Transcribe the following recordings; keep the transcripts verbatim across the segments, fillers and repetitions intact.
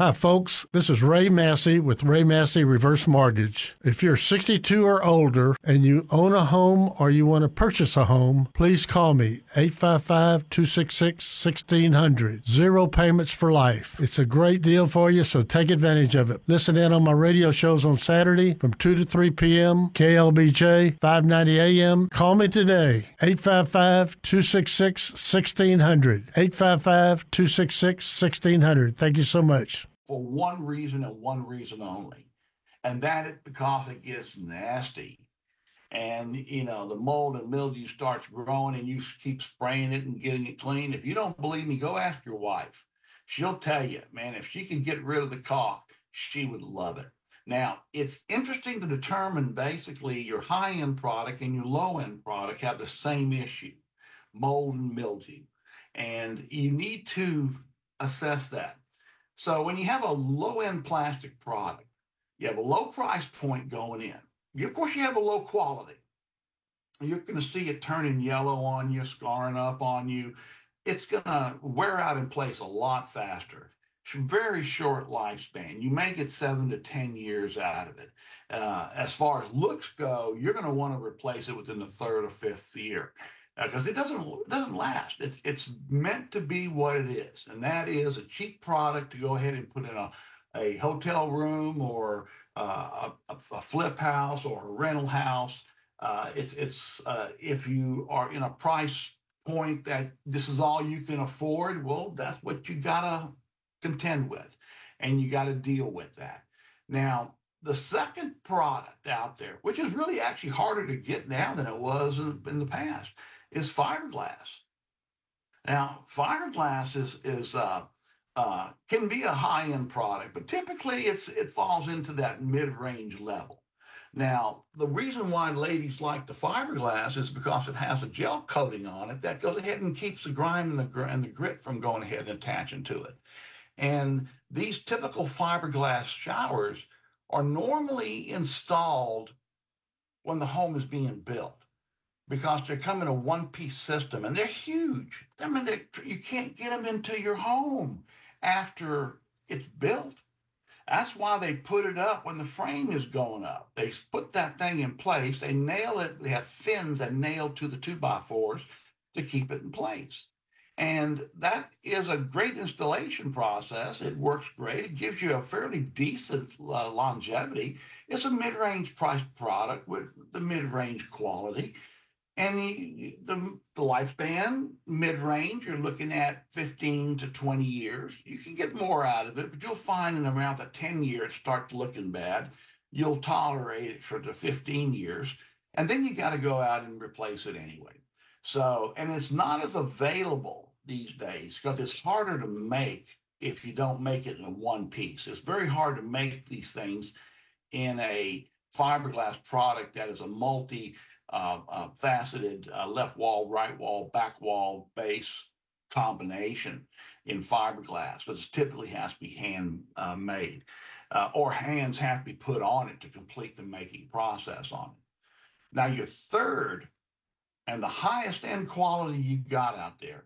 Hi, folks. This is Ray Massey with Ray Massey Reverse Mortgage. If you're sixty-two or older and you own a home or you want to purchase a home, please call me, eight five five, two six six, one six zero zero. Zero payments for life. It's a great deal for you, so take advantage of it. Listen in on my radio shows on Saturday from two to three p.m., K L B J, five ninety A M. Call me today, eight five five, two six six, one six zero zero. eight five five, two six six, one six zero zero. Thank you so much. For one reason and one reason only, and that is because it gets nasty. And, you know, the mold and mildew starts growing and you keep spraying it and getting it clean. If you don't believe me, go ask your wife. She'll tell you, man, if she can get rid of the caulk, she would love it. Now, it's interesting to determine basically your high-end product and your low-end product have the same issue, mold and mildew. And you need to assess that. So when you have a low-end plastic product, you have a low price point going in. You, of course, you have a low quality. You're going to see it turning yellow on you, scarring up on you. It's going to wear out in place a lot faster. It's a very short lifespan. You may get seven to ten years out of it. Uh, as far as looks go, you're going to want to replace it within the third or fifth year, because uh, it doesn't it doesn't last. It's it's meant to be what it is, and that is a cheap product to go ahead and put in a, a hotel room or uh, a, a flip house or a rental house. Uh, it's it's uh, if you are in a price point that this is all you can afford, well, that's what you gotta contend with, and you got to deal with that. Now, the second product out there, which is really actually harder to get now than it was in, in the past, is fiberglass. Now, fiberglass is is uh, uh, can be a high-end product, but typically it's it falls into that mid-range level. Now, the reason why ladies like the fiberglass is because it has a gel coating on it that goes ahead and keeps the grime and the gr- and the grit from going ahead and attaching to it. And these typical fiberglass showers are normally installed when the home is being built, because they come in a one-piece system and they're huge. I mean, they, you can't get them into your home after it's built. That's why they put it up when the frame is going up. They put that thing in place. They nail it. They have fins that nail to the two by fours to keep it in place. And that is a great installation process. It works great. It gives you a fairly decent uh, longevity. It's a mid-range price product with the mid-range quality. And the, the, the lifespan, mid-range, you're looking at fifteen to twenty years. You can get more out of it, but you'll find in around the ten years it starts looking bad. You'll tolerate it for the fifteen years, and then you got to go out and replace it anyway. So, and it's not as available these days because it's harder to make if you don't make it in one piece. It's very hard to make these things in a fiberglass product that is a multi uh, uh, faceted uh, left wall, right wall, back wall base combination in fiberglass, but it typically has to be hand uh, made, uh, or hands have to be put on it to complete the making process on it. Now, your third and the highest end quality you got out there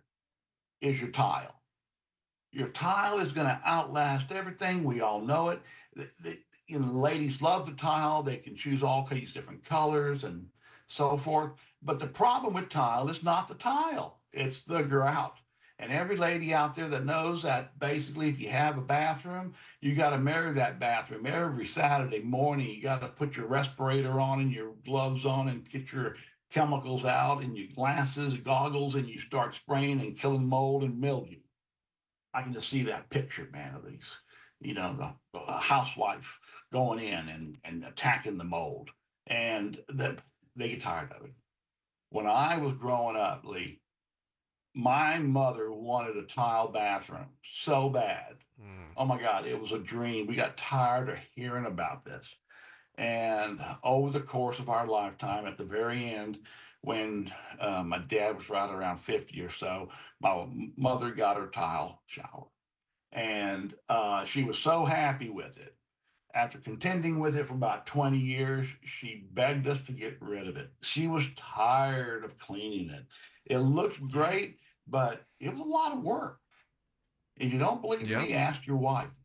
is your tile. Your tile is going to outlast everything. We all know it. The, the, you know, the ladies love the tile. They can choose all kinds of different colors and so forth. But the problem with tile is not the tile, it's the grout. And every lady out there that knows that basically if you have a bathroom, you got to mirror that bathroom every Saturday morning. You got to put your respirator on and your gloves on and get your chemicals out and your glasses, goggles, and you start spraying and killing mold and mildew. I can just see that picture, man, of these, you know, the, the housewife going in and, and attacking the mold. And the, they get tired of it. When I was growing up, Lee, my mother wanted a tile bathroom so bad. Mm. Oh my God, it was a dream. We got tired of hearing about this. And over the course of our lifetime, at the very end, when uh, my dad was right around fifty or so, my mother got her tile shower. And uh, she was so happy with it. After contending with it for about twenty years, she begged us to get rid of it. She was tired of cleaning it. It looked great, but it was a lot of work. If you don't believe Yeah. me, ask your wife.